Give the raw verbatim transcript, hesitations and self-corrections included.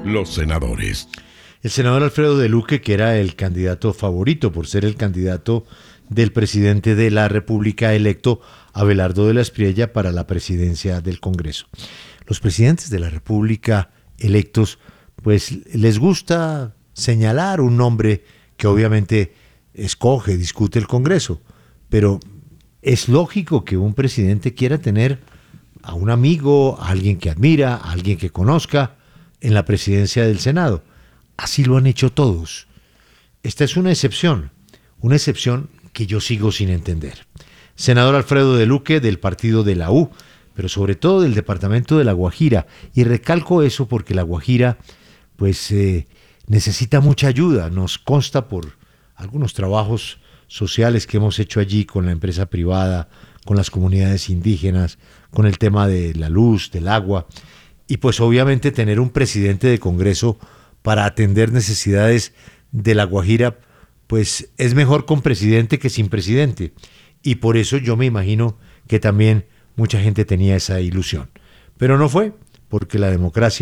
Los senadores. El senador Alfredo de Luque, que era el candidato favorito por ser el candidato del presidente de la República electo, Abelardo de la Espriella, para la presidencia del Congreso. Los presidentes de la República electos, pues les gusta señalar un nombre que obviamente escoge, discute el Congreso, pero es lógico que un presidente quiera tener a un amigo, a alguien que admira, a alguien que conozca en la presidencia del Senado. Así lo han hecho todos. Esta es una excepción, una excepción que yo sigo sin entender. Senador Alfredo de Luque, del partido de la U, pero sobre todo del departamento de La Guajira, y recalco eso porque La Guajira pues eh, necesita mucha ayuda. Nos consta por algunos trabajos sociales que hemos hecho allí con la empresa privada, con las comunidades indígenas, con el tema de la luz, del agua, y pues obviamente tener un presidente de Congreso para atender necesidades de La Guajira, pues es mejor con presidente que sin presidente. Y por eso yo me imagino que también mucha gente tenía esa ilusión. Pero no fue, porque la democracia